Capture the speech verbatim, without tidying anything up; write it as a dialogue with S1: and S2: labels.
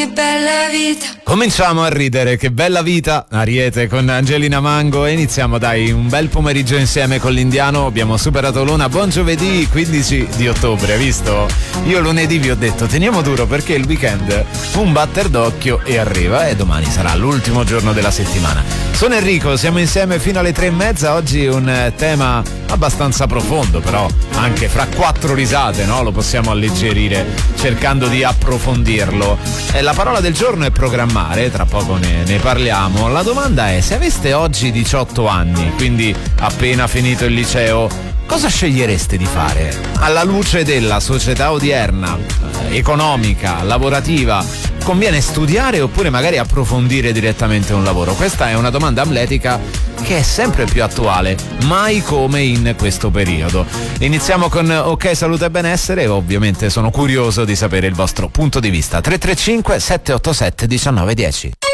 S1: che bella vita.
S2: Cominciamo a ridere, che bella vita, Ariete con Angelina Mango, e iniziamo dai un bel pomeriggio insieme con l'Indiano. Abbiamo superato l'una, buon giovedì quindici di ottobre, visto? Io lunedì vi ho detto teniamo duro perché il weekend un batter d'occhio e arriva, e domani sarà l'ultimo giorno della settimana. Sono Enrico, siamo insieme fino alle tre e mezza. Oggi un tema abbastanza profondo, però anche fra quattro risate, no? Lo possiamo alleggerire cercando di approfondirlo. E la parola del giorno è programmare, tra poco ne, ne parliamo. La domanda è: se aveste oggi diciotto anni, quindi appena finito il liceo, cosa scegliereste di fare? Alla luce della società odierna, eh, economica, lavorativa, conviene studiare oppure magari approfondire direttamente un lavoro? Questa è una domanda amletica che è sempre più attuale, mai come in questo periodo. Iniziamo con Ok Salute e Benessere e ovviamente sono curioso di sapere il vostro punto di vista. tre tre cinque sette otto sette uno nove uno zero.